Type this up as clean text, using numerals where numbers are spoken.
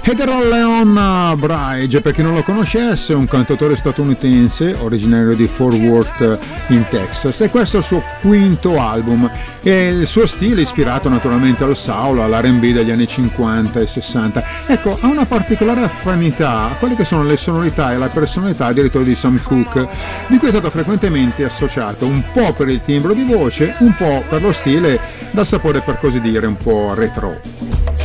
Heather Leon Bridge, per chi non lo conoscesse, è un cantautore statunitense originario di Fort Worth in Texas, e questo è il suo quinto album, e il suo stile è ispirato naturalmente al soul, all'R&B degli anni 50 e 60. Ecco, ha una particolare affinità a quelle che sono le sonorità e la personalità addirittura di Sam Cooke, di cui è stato frequentemente associato, un po' per il timbro di voce, un po' per lo stile dal sapore, per così dire, un po' retro.